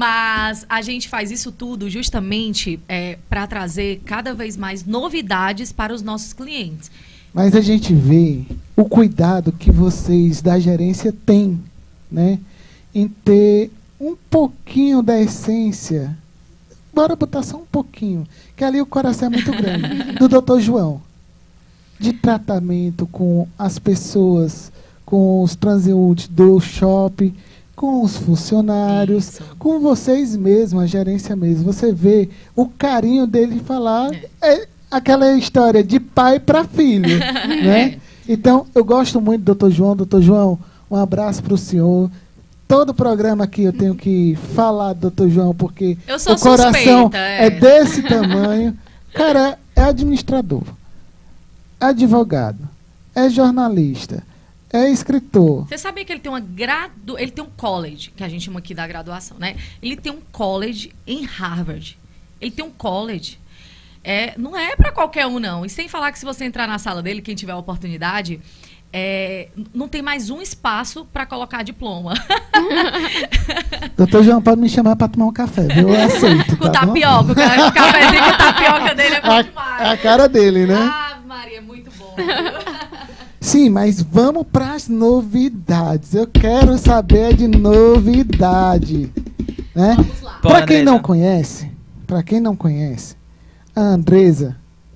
Mas a gente faz isso tudo justamente para trazer cada vez mais novidades para os nossos clientes. Mas a gente vê o cuidado que vocês da gerência têm, né, em ter um pouquinho da essência, bora botar só um pouquinho, que ali o coração é muito grande, do Dr. João, de tratamento com as pessoas, com os transeuntes do shopping, com os funcionários, Isso. com vocês mesmos, a gerência mesmo. Você vê o carinho dele falar, aquela história de pai para filho, né? Então, eu gosto muito do Dr. João. Dr. João, um abraço para o senhor. Todo programa aqui eu tenho que falar do Dr. João, porque Eu sou o coração suspeita, é desse tamanho. Cara, é administrador, é advogado, é jornalista, é escritor. Você sabia que ele tem ele tem um college, que a gente chama aqui da graduação, né? Ele tem um college em Harvard. Ele tem um college. Não é para qualquer um, não. E sem falar que se você entrar na sala dele, quem tiver a oportunidade, não tem mais um espaço para colocar diploma. Doutor João, pode me chamar para tomar um café, viu? Eu aceito. Com tá tapioca. bom? O cafezinho com tapioca dele é bom demais. É a cara dele, né? Ah, Maria, é muito bom. Sim, mas vamos para as novidades. Eu quero saber de novidade, né? Vamos lá. Para quem não conhece, a Andresa,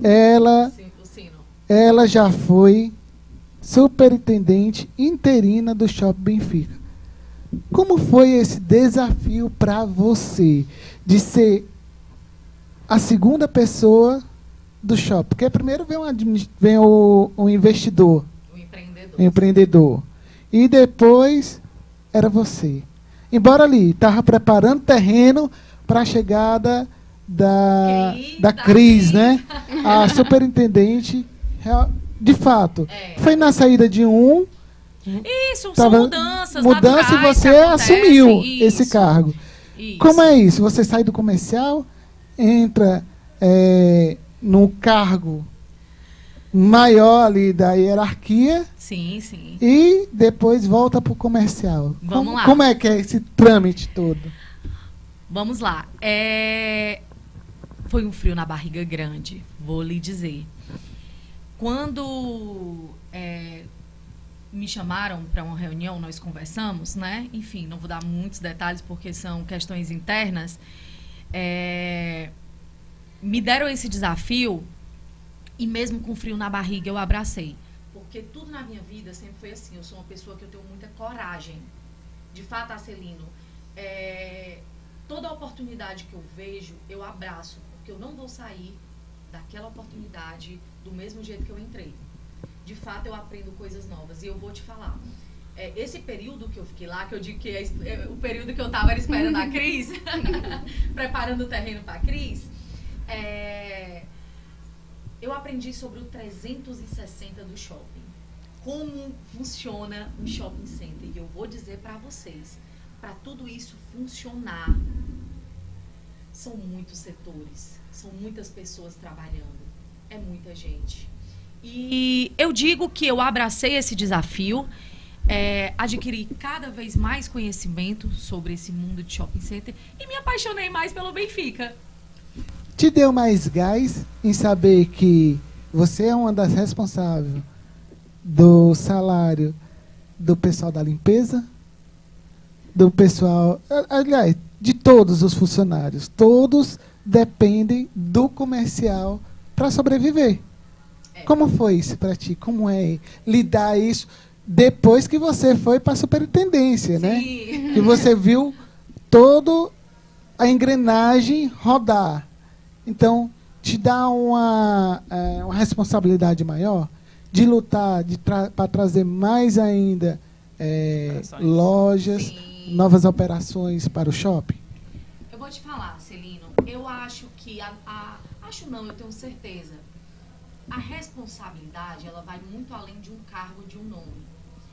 ela já foi superintendente interina do Shopping Benfica. Como foi esse desafio para você de ser a segunda pessoa do shopping? Porque primeiro vem o investidor, o empreendedor. E depois era você. Embora ali estava preparando terreno para a chegada da Cris, né? A superintendente, de fato. Foi na saída de um. Isso, são mudanças. Mudança, e você assumiu esse cargo. Isso. Como é isso? Você sai do comercial, entra no cargo maior ali da hierarquia. Sim, sim. E depois volta para o comercial. Vamos lá. Como é que é esse trâmite todo? Vamos lá. Foi um frio na barriga grande, vou lhe dizer. Quando me chamaram para uma reunião, nós conversamos, né? Enfim, não vou dar muitos detalhes porque são questões internas. Me deram esse desafio e mesmo com frio na barriga eu abracei. Porque tudo na minha vida sempre foi assim. Eu sou uma pessoa que eu tenho muita coragem. De fato, Arcelino, toda oportunidade que eu vejo, eu abraço. Porque eu não vou sair daquela oportunidade do mesmo jeito que eu entrei. De fato, eu aprendo coisas novas. E eu vou te falar. Esse período que eu fiquei lá, que eu digo que o período que eu estava esperando a Cris, preparando o terreno para a Cris, eu aprendi sobre o 360 do shopping. Como funciona um shopping center. E eu vou dizer para vocês, para tudo isso funcionar, são muitos setores, são muitas pessoas trabalhando, é muita gente. E eu digo que eu abracei esse desafio, adquiri cada vez mais conhecimento sobre esse mundo de shopping center e me apaixonei mais pelo Benfica. Te deu mais gás em saber que você é uma das responsáveis do salário do pessoal da limpeza, do pessoal, aliás, de todos os funcionários. Todos dependem do comercial para sobreviver. Como foi isso para ti? Como é lidar isso depois que você foi para a superintendência, Sim. né? Que você viu toda a engrenagem rodar. Então, te dá uma responsabilidade maior de lutar para trazer mais ainda lojas, Sim. novas operações para o shopping? Eu vou te falar, Celino, eu acho que, acho não, eu tenho certeza, a responsabilidade, ela vai muito além de um cargo, de um nome.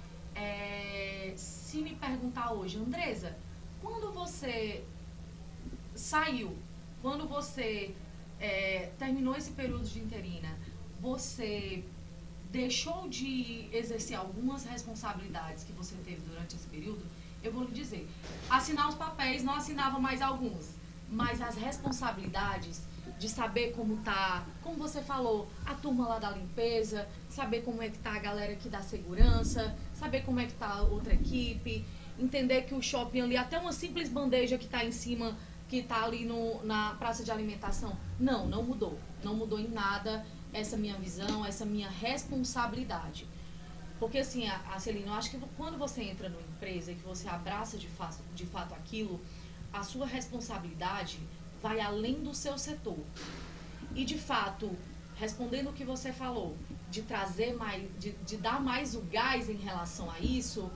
Se me perguntar hoje, Andresa, quando você saiu, quando você terminou esse período de interina, você deixou de exercer algumas responsabilidades que você teve durante esse período? eu vou lhe dizer, assinar os papéis, não assinava mais alguns, mas as responsabilidades de saber como tá, como você falou, a turma lá da limpeza, saber como é que tá a galera aqui da segurança, saber como é que tá a outra equipe, entender que o shopping ali, até uma simples bandeja que tá em cima, que tá ali na praça de alimentação, não mudou. Não mudou em nada essa minha visão, essa minha responsabilidade. Porque assim, Celina, eu acho que quando você entra numa empresa e que você abraça de fato aquilo, a sua responsabilidade vai além do seu setor. E de fato, respondendo o que você falou, de trazer mais, de dar mais o gás em relação a isso,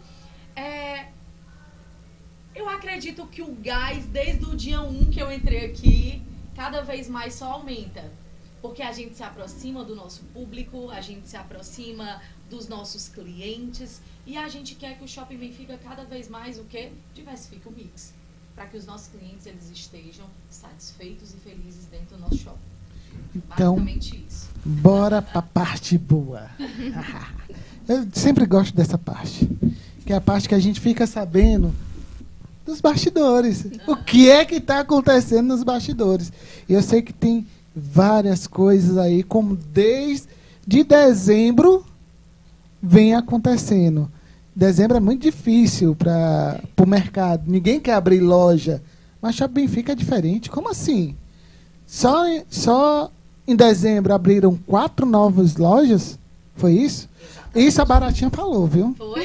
eu acredito que o gás, desde o dia 1 que eu entrei aqui, cada vez mais só aumenta. Porque a gente se aproxima do nosso público, a gente se aproxima dos nossos clientes e a gente quer que o Shopping Benfica cada vez mais o quê? Diversifique o mix. Para que os nossos clientes eles estejam satisfeitos e felizes dentro do nosso shopping. Então, basicamente isso. Bora pra parte boa. Eu sempre gosto dessa parte. Que é a parte que a gente fica sabendo dos bastidores. O que é que está acontecendo nos bastidores. E eu sei que tem várias coisas aí, como desde dezembro vem acontecendo. Dezembro é muito difícil para o mercado. Ninguém quer abrir loja. Mas Shopping Benfica é diferente. Como assim? Só em dezembro abriram 4 novas lojas? Foi isso? Exatamente. Isso a Baratinha falou, viu? Foi.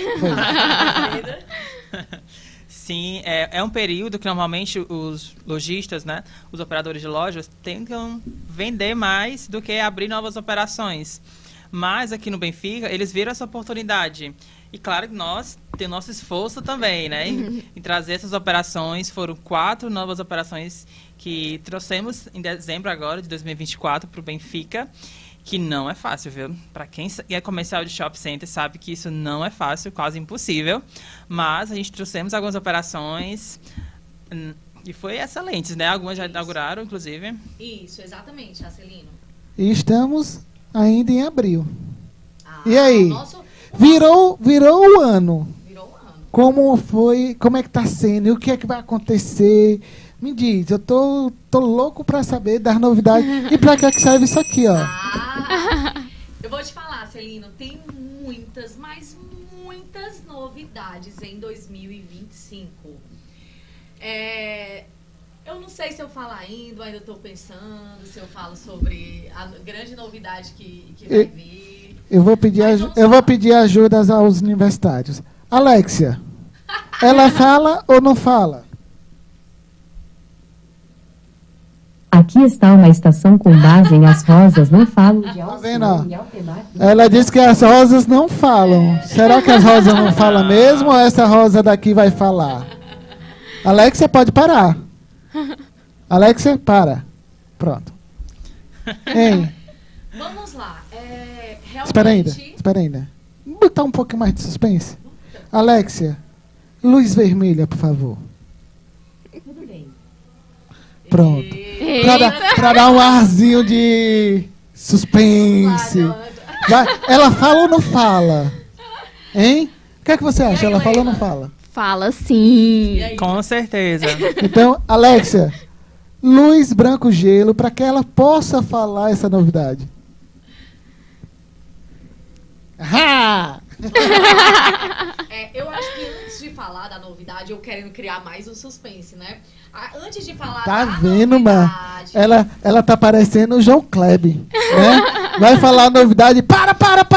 Sim, é um período que normalmente os lojistas, né, os operadores de lojas, tentam vender mais do que abrir novas operações. Mas aqui no Benfica, eles viram essa oportunidade. E claro que nós temos nosso esforço também, né, em trazer essas operações. Foram 4 novas operações que trouxemos em dezembro agora, de 2024, para o Benfica. Que não é fácil, viu? Para quem é comercial de shopping center sabe que isso não é fácil, quase impossível. Mas a gente trouxemos algumas operações e foi excelentes, né? Algumas já inauguraram, inclusive. Isso, exatamente, Celino. E estamos ainda em abril. E aí? Virou o ano. Virou o ano. Como foi? Como é que está sendo? E o que é que vai acontecer? Me diz, eu tô louco para saber das novidades. E para que serve isso aqui, ó? Eu vou te falar, Celino, tem muitas, mas muitas novidades em 2025. Eu não sei se eu falo ainda estou pensando, se eu falo sobre a grande novidade que vai vir. Eu vou pedir ajuda aos universitários. Alexia, ela fala ou não fala? Aqui está uma estação com base em As Rosas Não Falam de Alcione e Altemar. Ela disse que as rosas não falam. Será que as rosas não falam mesmo ou essa rosa daqui vai falar? Alexia, pode parar. Alexia, para. Pronto. Hein? Vamos lá. Realmente... Espera ainda. Vamos botar um pouquinho mais de suspense? Alexia, luz vermelha, por favor. Tudo bem. Pronto. Pra dar um arzinho de suspense. Ela fala ou não fala? Hein? O que é que você acha? Ela fala ou não fala? Fala sim. Com certeza. Então, Alexia, luz branco gelo para que ela possa falar essa novidade. Ah! Eu acho que antes de falar da novidade, eu querendo criar mais um suspense, né? Antes de falar tá da vendo, novidade... Ela tá parecendo o João Kleber, né? Vai falar a novidade, para!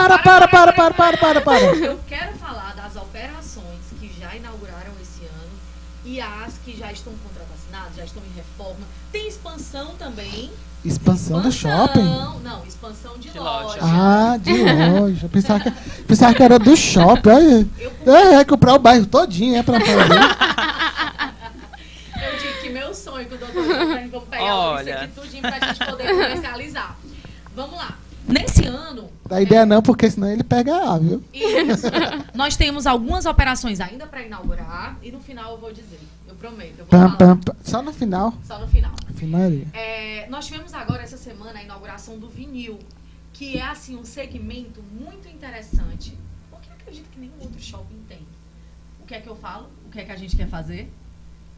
Eu quero falar das operações que já inauguraram esse ano e as que já estão contratadas, já estão em reforma. Tem expansão também. Expansão do shopping? Não, expansão de loja. Ah, de loja. Pensava que era do shopping. Comprar o bairro todinho, pra fazer. Eu digo que meu sonho que o doutor vamos pegar isso aqui tudinho pra gente poder comercializar. Vamos lá. Nesse ano... Dá ideia não, porque senão ele pega A, viu? Isso. Nós temos algumas operações ainda para inaugurar e no final eu vou dizer. Eu prometo. Eu vou falar. Só no final? Só no final. Finaria. Nós tivemos agora essa semana a inauguração do vinil, que é assim um segmento muito interessante, porque eu acredito que nenhum outro shopping tem. O que é que eu falo? O que é que a gente quer fazer?